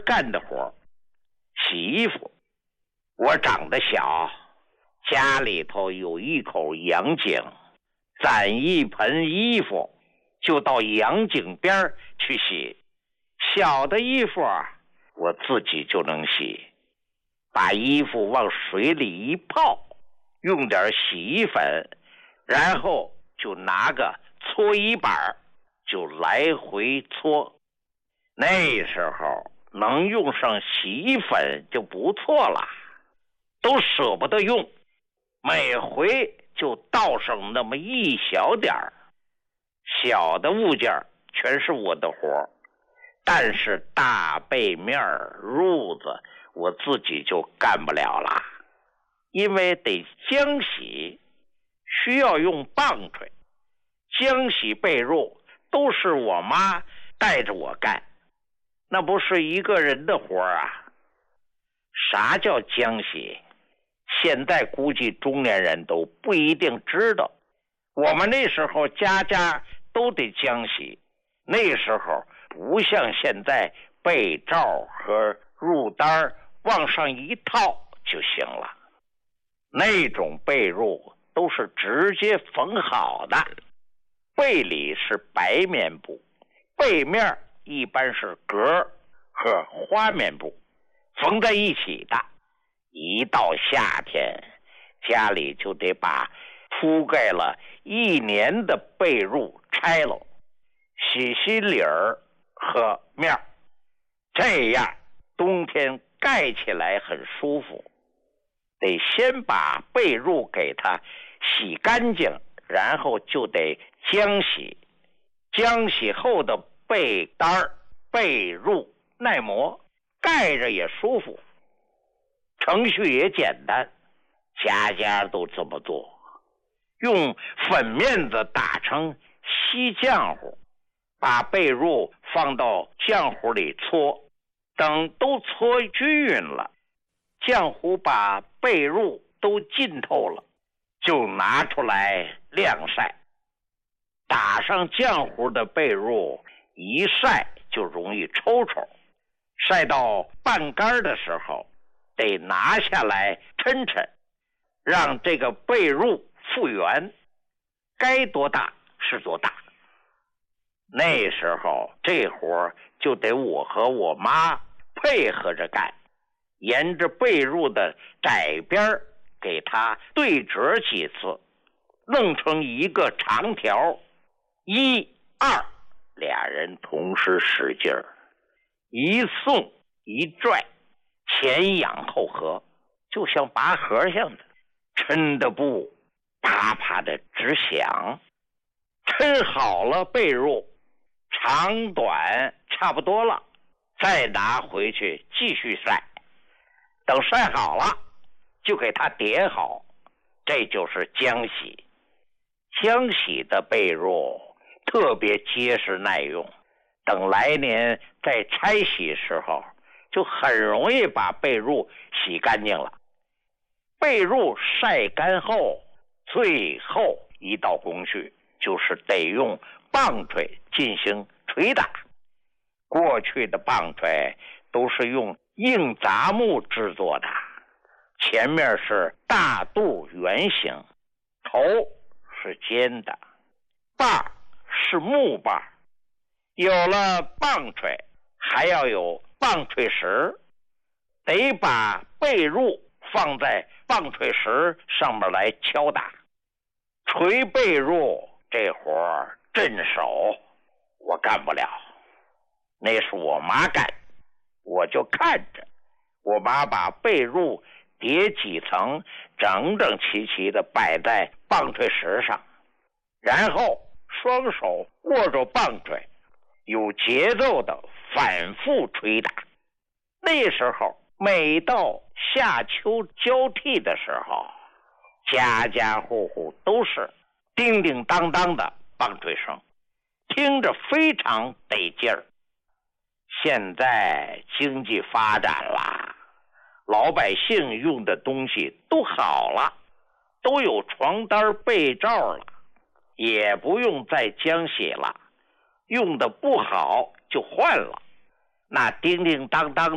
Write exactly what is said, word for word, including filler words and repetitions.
干的活，洗衣服。我长得小，家里头有一口洋井，攒一盆衣服就到洋井边去洗。小的衣服我自己就能洗，把衣服往水里一泡，用点洗衣粉，然后就拿个搓衣板就来回搓。那时候能用上洗衣粉就不错了，都舍不得用，每回就倒上那么一小点儿。小的物件全是我的活，但是大背面褥子我自己就干不了了，因为得浆洗，需要用棒槌。浆洗被褥都是我妈带着我干，那不是一个人的活啊。啥叫浆洗？现在估计中年人都不一定知道，我们那时候家家都得浆洗，那时候不像现在被罩和褥单往上一套就行了，那种被褥都是直接缝好的，被里是白棉布，背面一般是格和花棉布缝在一起的。一到夏天，家里就得把铺盖了一年的被褥拆了，洗洗里儿和面，这样冬天盖起来很舒服。得先把被褥给它洗干净，然后就得浆洗。浆洗后的被单被褥耐磨，盖着也舒服，程序也简单，家家都这么做。用粉面子打成稀浆糊，把被褥放到浆糊里搓，等都搓均匀了，浆糊把被褥都浸透了，就拿出来晾晒。打上浆糊的被褥一晒就容易抽抽，晒到半干的时候得拿下来抻抻，让这个被褥复原，该多大是多大。那时候这活就得我和我妈配合着干，沿着被褥的窄边给它对折几次，弄成一个长条，一二俩人同时使劲儿，一送一拽，前仰后合，就像拔河像的，抻的布啪啪的直响。抻好了被褥，长短差不多了，再拿回去继续晒。等晒好了，就给它叠好，这就是浆洗。浆洗的被褥特别结实耐用，等来年在拆洗时候就很容易把被褥洗干净了。被褥晒干后，最后一道工序就是得用棒槌进行捶打。过去的棒槌都是用硬杂木制作的，前面是大肚圆形，头是尖的，把是木把。有了棒槌，还要有棒槌石，得把被褥放在棒槌石上面来敲打。捶被褥这活儿镇手，我干不了，那是我妈干，我就看着我妈把被褥叠几层，整整齐齐的摆在棒槌石上，然后双手握住棒槌，有节奏的反复捶打。那时候每到夏秋交替的时候，家家户户都是叮叮当当的棒槌声，听着非常得劲儿。现在经济发展了，老百姓用的东西都好了，都有床单被罩了，也不用再浆洗了，用的不好就换了。那叮叮当当